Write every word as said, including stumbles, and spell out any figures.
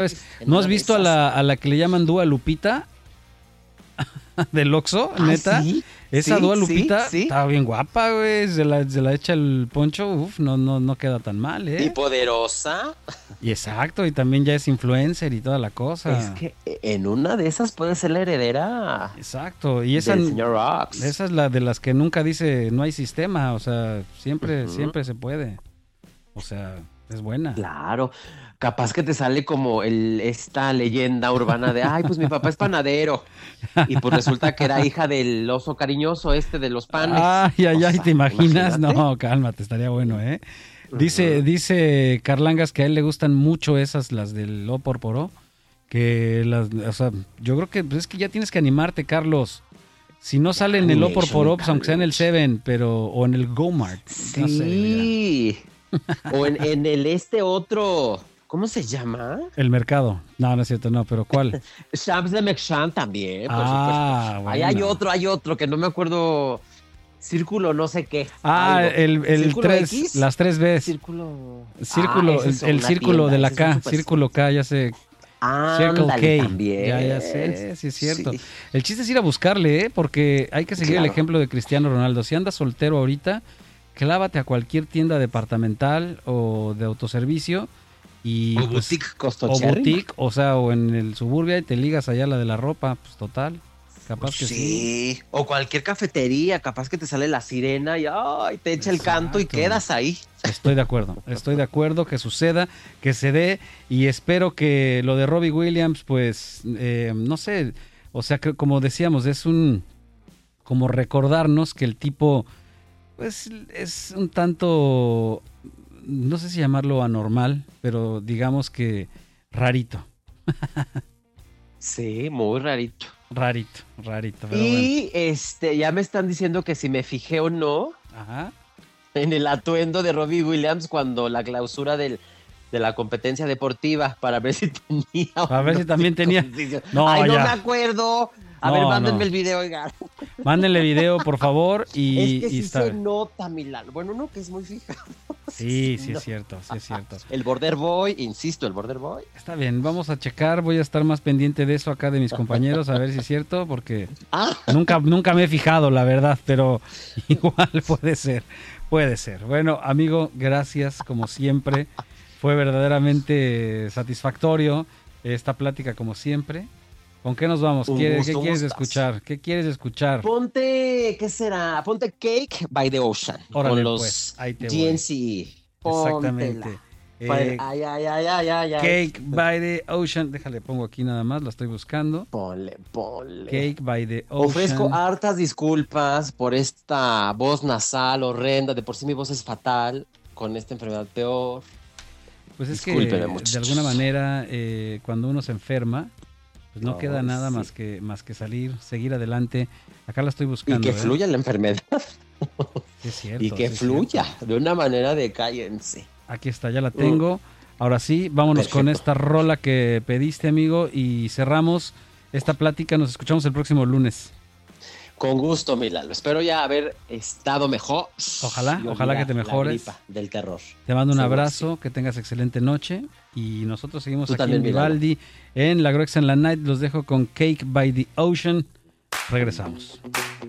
¿No has visto a la, a la que le llaman Dua Lupita? Del Oxxo, ¿Ah, neta. sí? Esa ¿Sí? Dua Lupita ¿Sí? ¿Sí? estaba bien guapa, güey. Se la, se la echa el poncho, uf, no, no, no queda tan mal, ¿eh? Y poderosa. Y exacto, y también ya es influencer y toda la cosa. Es que en una de esas puede ser la heredera. Exacto, y esa, del señor Rocks. esa es la de las que nunca dice no hay sistema, o sea, siempre, Ujú. siempre se puede. O sea, es buena. Claro, capaz que te sale como el, esta leyenda urbana de, ay, pues mi papá es panadero. Y pues resulta que era hija del oso cariñoso este de los panes. Ay, ay, O ay, sea, ¿te imaginas? imagínate. No, cálmate, estaría bueno, ¿eh? Dice, Ujú. dice Carlangas que a él le gustan mucho esas, las del O por Poró, que las, o sea, yo creo que pues es que ya tienes que animarte, Carlos. Si no sale en el O por Poró, pues aunque sea en el Seven, pero, o en el Go-Mart, no sé, Sí. O en, en el este otro, ¿cómo se llama? el mercado. No, no es cierto, no, pero ¿cuál? Shams de McShan también, por Ah, supuesto. Ahí hay bueno. otro, hay otro que no me acuerdo. Círculo no sé qué. Ah, algo. el, el ¿Círculo tres, X? las tres Bs. Círculo. Círculo, Ah, ese el, es el una círculo tienda, de la ese es un K, super- círculo K, ya sé. Circle Ándale, K. también. Ya, ya sé, sí es cierto. Sí. El chiste es ir a buscarle, ¿eh? Porque hay que seguir el Claro. ejemplo de Cristiano Ronaldo. Si andas soltero ahorita, clávate a cualquier tienda departamental o de autoservicio y O pues, boutique o costachérrima. boutique, o sea, o en el suburbia y te ligas allá la de la ropa, pues total, capaz que sí. Sí. O cualquier cafetería, capaz que te sale la sirena y ay, te echa el canto y Exacto. quedas ahí. Estoy de acuerdo, estoy de acuerdo que suceda, que se dé y espero que lo de Robbie Williams, pues, eh, no sé, o sea, que como decíamos, es un, como recordarnos que el tipo, pues, es un tanto, no sé si llamarlo anormal, pero digamos que rarito, Sí, muy rarito. rarito, rarito, pero bueno. Y este, ya me están diciendo que si me fijé o no Ajá. en el atuendo de Robbie Williams cuando la clausura del, de la competencia deportiva para ver si tenía. o Para ver si también tenía. circuncisión. No, Ay, no ya. me acuerdo. A No, ver, mándenme no. el video, oigan. Mándenle video, por favor, y, Es que y sí está se bien. nota, Milán. Bueno, no, que es muy fijado. Sí, sí No. es cierto, sí es cierto. El Border Boy, insisto, el Border Boy. Está bien, vamos a checar, voy a estar más pendiente de eso acá de mis compañeros, a ver si es cierto, porque Ah, nunca, nunca me he fijado, la verdad, pero igual puede ser, puede ser. Bueno, amigo, gracias como siempre, fue verdaderamente satisfactorio esta plática como siempre. ¿Con qué nos vamos? Un ¿Qué, gusto, qué un quieres gustazo. escuchar? ¿Qué quieres escuchar? ponte, ¿qué será? Ponte Cake by the Ocean. Órale, con los pues, ahí te voy. G N C. Exactamente. Póntela. Eh, Ay, ay, ay, ay, ay, ay. Cake by the Ocean, déjale, pongo aquí nada más, la estoy buscando. Ponle, ponle. Cake by the Ocean. Ofrezco hartas disculpas por esta voz nasal horrenda. De por sí mi voz es fatal. Con esta enfermedad peor. Pues es que Discúlpeme, de muchachos. alguna manera eh, cuando uno se enferma, pues no Ay, queda nada sí. más que más que salir, seguir adelante. Acá la estoy Y buscando. que ¿eh? fluya la enfermedad. Sí, es cierto, Y que sí es fluya cierto. de una manera de cállense. Aquí está, ya la tengo. Ahora sí, vámonos con Perfecto. esta rola que pediste, amigo, y cerramos esta plática. Nos escuchamos el próximo lunes. Con gusto, Milalo. Espero ya haber estado mejor. Ojalá, Y ojalá que olvidar te mejores. La gripa del terror. Te mando un Seguro que abrazo, que tengas excelente noche y nosotros seguimos Tú aquí también, en Milano. Vivaldi en La Groxa en la Night. Los dejo con Cake by the Ocean. Regresamos.